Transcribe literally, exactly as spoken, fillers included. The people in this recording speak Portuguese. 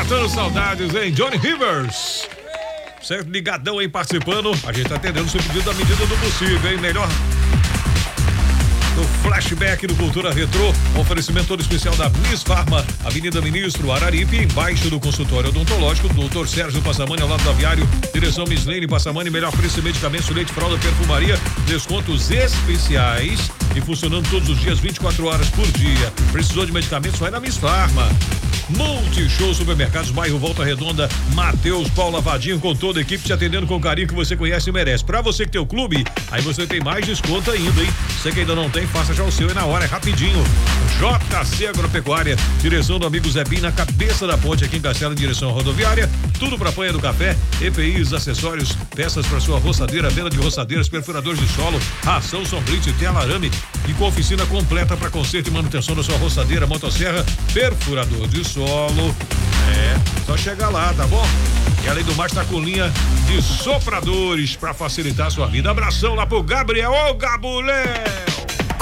matando saudades, hein? Johnny Rivers. Certo, ligadão aí participando. A gente tá atendendo o seu pedido da medida do possível, hein? Melhor do flashback do Cultura Retrô. Oferecimento todo especial da Miss Farma, Avenida Ministro Araripe, embaixo do consultório odontológico, doutor Sérgio Passamani, ao lado do aviário. Direção Mislene Passamani, melhor preço em medicamentos, leite, fralda, perfumaria, descontos especiais e funcionando todos os dias, vinte e quatro horas por dia. Precisou de medicamentos? Vai na Miss Farma. Multishow Supermercados, bairro Volta Redonda, Matheus, Paula Vadinho, com toda a equipe te atendendo com o carinho que você conhece e merece. Pra você que tem o clube, aí você tem mais desconto ainda, hein? Você que ainda não tem, faça já o seu, é na hora, é rapidinho. J C Agropecuária, direção do amigo Zebim, na cabeça da ponte aqui em Castelo, em direção à rodoviária. Tudo pra Panha do Café, E P Is, acessórios, peças para sua roçadeira, venda de roçadeiras, perfuradores de solo, ração, sombrite, tela arame e com oficina completa para conserto e manutenção da sua roçadeira, motosserra, perfurador de solo. É, só chegar lá, tá bom? E além do mais, tá com linha de sopradores para facilitar a sua vida. Abração lá pro Gabriel, ô Gabuléu!